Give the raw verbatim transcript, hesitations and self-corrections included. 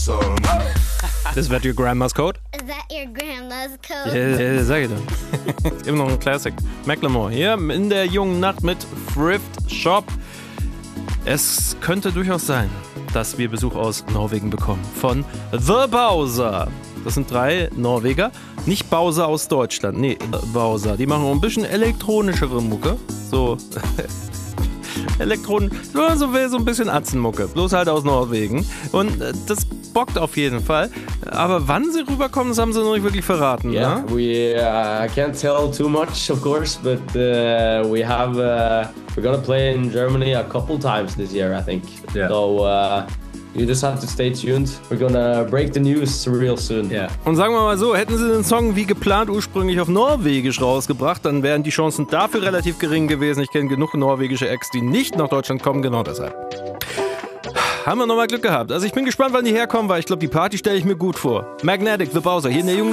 awesome. Is that your grandma's code? Is that your grandma's code? Ja, ja, ja, sag ich doch. Immer noch ein Classic. Macklemore hier in der jungen Nacht mit Thrift Shop. Es könnte durchaus sein, dass wir Besuch aus Norwegen bekommen. Von The Bowser. Das sind drei Norweger. Nicht Bowser aus Deutschland. Nee, Bowser. Die machen ein bisschen elektronischere Mucke. So. Elektronen, so, so ein bisschen Atzenmucke, bloß halt aus Norwegen. Und äh, das bockt auf jeden Fall. Aber wann sie rüberkommen, das haben sie noch nicht wirklich verraten. Yeah, ne? we uh, I can't tell too much, of course, but uh, we have uh, we're gonna play in Germany a couple times this year, I think. Yeah. So uh, you just have to stay tuned. We're gonna break the news real soon. Yeah. Und sagen wir mal so, hätten sie den Song wie geplant ursprünglich auf Norwegisch rausgebracht, dann wären die Chancen dafür relativ gering gewesen. Ich kenne genug norwegische Acts, die nicht nach Deutschland kommen, genau deshalb. Haben wir nochmal Glück gehabt. Also ich bin gespannt, wann die herkommen, weil ich glaube, die Party stelle ich mir gut vor. Magnetic, The Bowser, hier in der jungen